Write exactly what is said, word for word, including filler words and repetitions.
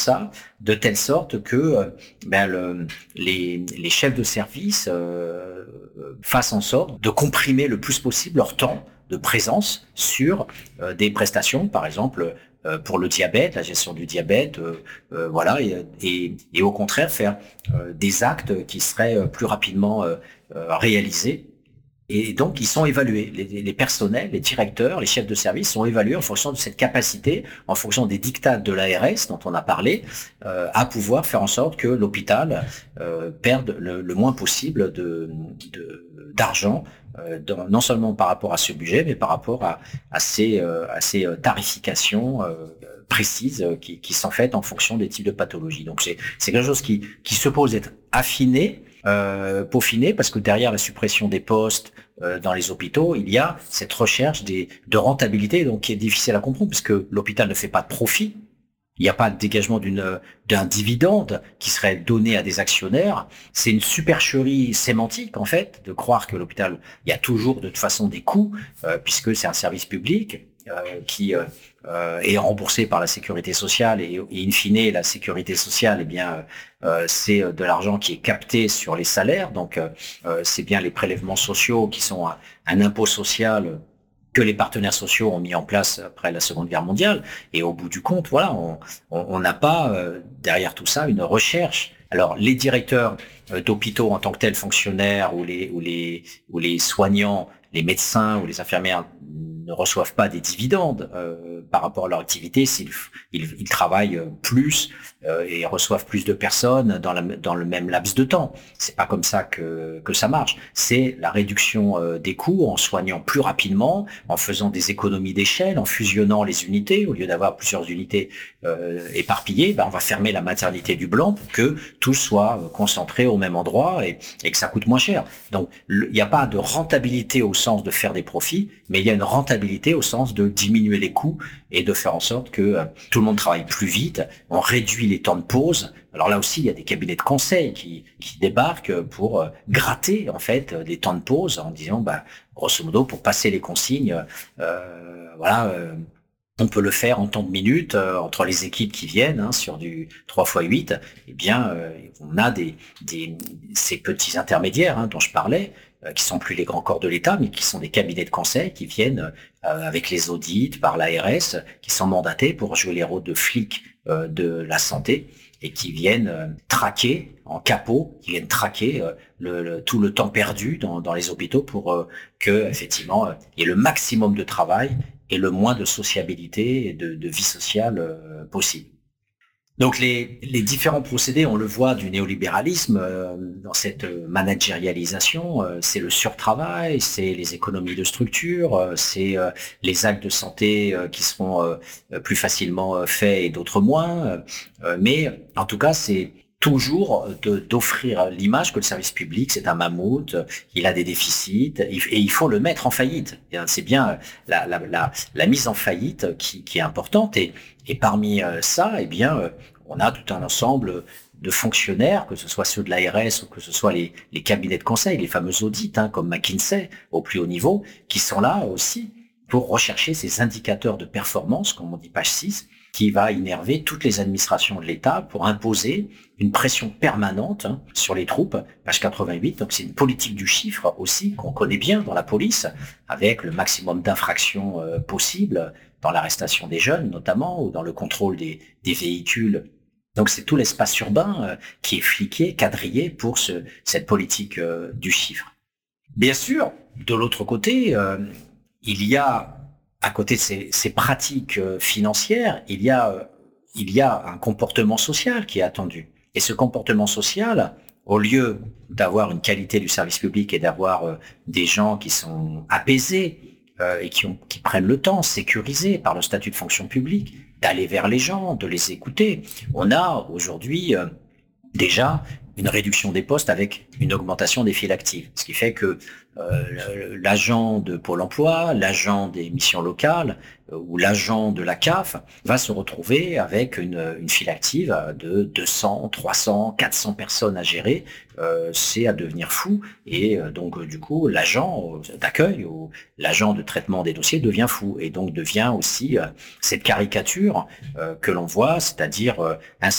ça de telle sorte que euh, ben le, les, les chefs de service euh, fassent en sorte de comprimer le plus possible leur temps de présence sur euh, des prestations, par exemple euh, pour le diabète, la gestion du diabète, euh, euh, voilà, et, et, et au contraire faire euh, des actes qui seraient plus rapidement euh, euh, réalisés. Et donc, ils sont évalués. Les, les personnels, les directeurs, les chefs de service sont évalués en fonction de cette capacité, en fonction des dictats de l'A R S dont on a parlé, euh, à pouvoir faire en sorte que l'hôpital euh, perde le, le moins possible de, de, d'argent, euh, dans, non seulement par rapport à ce budget, mais par rapport à, à, ces, euh, à ces tarifications euh, précises qui, qui sont faites en fonction des types de pathologies. Donc, c'est, c'est quelque chose qui, qui suppose être affiné, Euh, peaufiné, parce que derrière la suppression des postes euh, dans les hôpitaux, il y a cette recherche des, de rentabilité, donc qui est difficile à comprendre, parce que l'hôpital ne fait pas de profit. Il n'y a pas de dégagement d'une, d'un dividende qui serait donné à des actionnaires. C'est une supercherie sémantique, en fait, de croire que l'hôpital, il y a toujours de toute façon des coûts, euh, puisque c'est un service public euh, qui euh, euh, est remboursé par la sécurité sociale et, et in fine, la sécurité sociale, eh bien, euh, c'est de l'argent qui est capté sur les salaires. Donc, euh, c'est bien les prélèvements sociaux qui sont un, un impôt social que les partenaires sociaux ont mis en place après la Seconde Guerre mondiale. Et au bout du compte, voilà, on n'a pas euh, derrière tout ça une recherche. Alors, les directeurs euh, d'hôpitaux en tant que tels fonctionnaires ou les ou les ou les soignants, les médecins ou les infirmières ne reçoivent pas des dividendes euh, par rapport à leur activité s'ils ils, ils travaillent plus euh, et reçoivent plus de personnes dans, la, dans le même laps de temps. C'est pas comme ça que que ça marche. C'est la réduction euh, des coûts en soignant plus rapidement, en faisant des économies d'échelle, en fusionnant les unités. Au lieu d'avoir plusieurs unités euh, éparpillées, ben on va fermer la maternité du Blanc pour que tout soit concentré au même endroit et, et que ça coûte moins cher. Donc il n'y a pas de rentabilité au sens de faire des profits, mais il y a une rentabilité au sens de diminuer les coûts et de faire en sorte que euh, tout le monde travaille plus vite, on réduit les temps de pause. Alors là aussi, il y a des cabinets de conseil qui, qui débarquent pour euh, gratter en fait les temps de pause en disant, bah, grosso modo, pour passer les consignes, euh, voilà, euh, on peut le faire en temps de minutes euh, entre les équipes qui viennent hein, sur du trois fois huit. Eh bien, euh, on a des, des ces petits intermédiaires hein, dont je parlais, euh, qui sont plus les grands corps de l'État, mais qui sont des cabinets de conseil qui viennent euh, avec les audits par l'A R S, qui sont mandatés pour jouer les rôles de flics euh, de la santé et qui viennent euh, traquer en capot, qui viennent traquer euh, le, le, tout le temps perdu dans, dans les hôpitaux pour euh, que effectivement euh, il y ait le maximum de travail et le moins de sociabilité et de, de vie sociale euh, possible. Donc les, les différents procédés, on le voit du néolibéralisme euh, dans cette managérialisation, euh, c'est le surtravail, c'est les économies de structure, euh, c'est euh, les actes de santé euh, qui seront euh, plus facilement faits et d'autres moins. Euh, mais en tout cas, c'est toujours de, d'offrir l'image que le service public, c'est un mammouth, il a des déficits, et il faut le mettre en faillite. C'est bien la, la, la, la mise en faillite qui, qui est importante. Et, et parmi ça, eh bien, on a tout un ensemble de fonctionnaires, que ce soit ceux de l'A R S ou que ce soit les, les cabinets de conseil, les fameux audits, hein, comme McKinsey au plus haut niveau, qui sont là aussi pour rechercher ces indicateurs de performance, comme on dit page six, qui va innerver toutes les administrations de l'État pour imposer une pression permanente hein, sur les troupes, page quatre-vingt-huit. Donc c'est une politique du chiffre aussi qu'on connaît bien dans la police, avec le maximum d'infractions euh, possibles dans l'arrestation des jeunes notamment, ou dans le contrôle des, des véhicules. Donc c'est tout l'espace urbain euh, qui est fliqué, quadrillé pour ce, cette politique euh, du chiffre. Bien sûr, de l'autre côté, euh, il y a à côté de ces, ces pratiques financières, il y a, il y a un comportement social qui est attendu. Et ce comportement social, au lieu d'avoir une qualité du service public et d'avoir euh, des gens qui sont apaisés euh, et qui, ont, qui prennent le temps, sécurisés par le statut de fonction publique, d'aller vers les gens, de les écouter, on a aujourd'hui euh, déjà une réduction des postes avec une augmentation des files actives. Ce qui fait que euh, l'agent de Pôle emploi, l'agent des missions locales euh, ou l'agent de la C A F va se retrouver avec une, une file active de deux cents, trois cents, quatre cents personnes à gérer. Euh, c'est à devenir fou. Et euh, donc, euh, du coup, l'agent d'accueil ou l'agent de traitement des dossiers devient fou et donc devient aussi euh, cette caricature euh, que l'on voit, c'est-à-dire euh, un